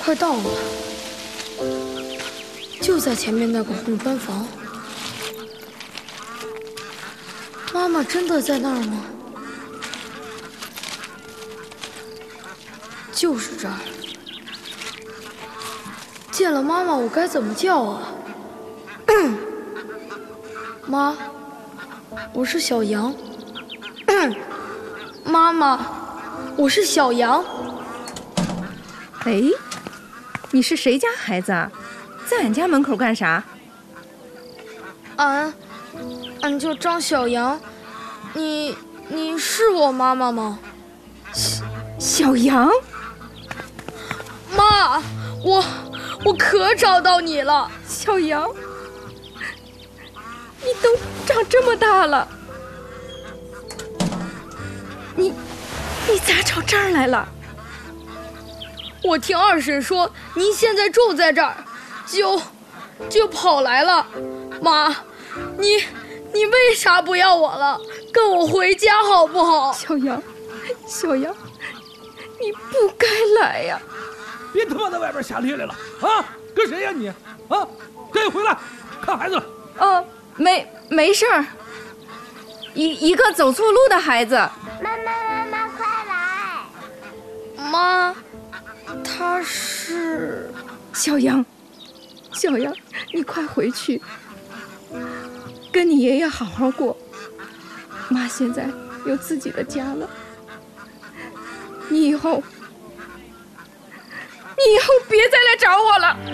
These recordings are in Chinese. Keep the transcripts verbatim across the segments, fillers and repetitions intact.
快到了，就在前面那个红砖房。妈妈真的在那儿吗？就是这儿。见了妈妈，我该怎么叫啊？妈，我是小羊。妈妈，我是小羊。 哎，你是谁家孩子啊？在俺家门口干啥？ 俺，俺叫张小羊。你，你是我妈妈吗？ 小小羊。 妈，我我可找到你了， 小羊。你都长这么大了，你你咋找这儿来了？ 我听二婶说您现在住在这儿，就就跑来了。妈，你你为啥不要我了？跟我回家好不好？ 小羊，小羊，你不该来呀！ 别他妈在外边瞎咧咧了啊！跟谁呀你？啊，赶紧回来看孩子了。 哦，没没事儿，一一个走错路的孩子。 妈妈妈妈快来！ 妈，他是小羊，小羊，你快回去，跟你爷爷好好过。妈现在有自己的家了，你以后，你以后别再来找我了。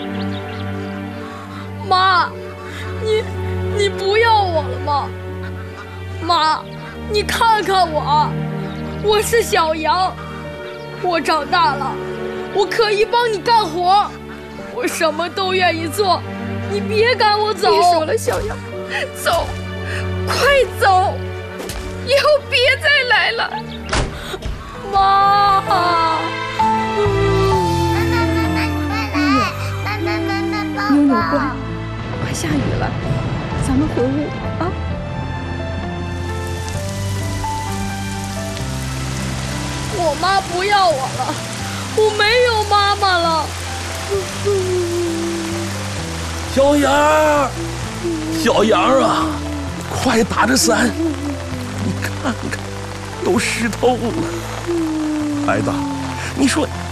妈，你你不要我了吗？妈，你看看我，我是小羊，我长大了，我可以帮你干活，我什么都愿意做，你别赶我走。 别说了，小羊，走，快走，以后别再来了。 妈， 妞妞乖，快下雨了，咱们回屋啊。 我妈不要我了，我没有妈妈了。 小羊，小羊啊，快打着伞，你看看，都湿透了。孩子，你说